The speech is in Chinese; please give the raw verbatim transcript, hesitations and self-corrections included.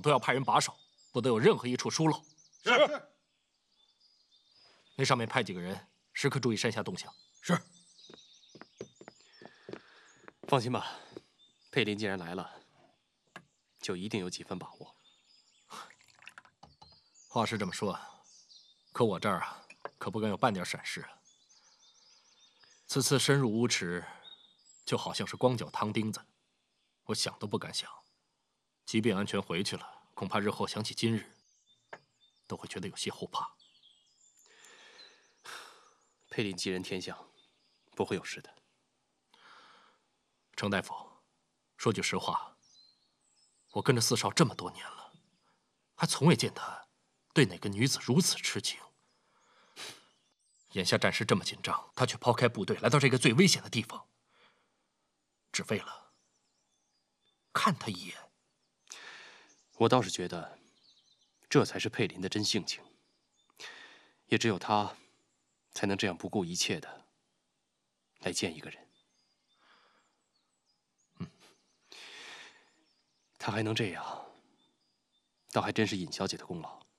都要派人把守，不得有任何一处疏漏。 是。 那上面派几个人，时刻注意山下动向。 是。 放心吧，佩林既然来了，就一定有几分把握。 话是这么说，可我这儿啊，可不敢有半点闪失啊。此次深入乌池，就好像是光脚趟钉子，我想都不敢想。即便安全回去了，恐怕日后想起今日，都会觉得有些后怕。 佩林吉人天相，不会有事的。 程大夫，说句实话，我跟着四少这么多年了，还从未见他对哪个女子如此痴情。眼下战事这么紧张，他却抛开部队来到这个最危险的地方，只为了看他一眼。 我倒是觉得，这才是佩林的真性情。也只有他，才能这样不顾一切的来见一个人。嗯，他还能这样，倒还真是尹小姐的功劳。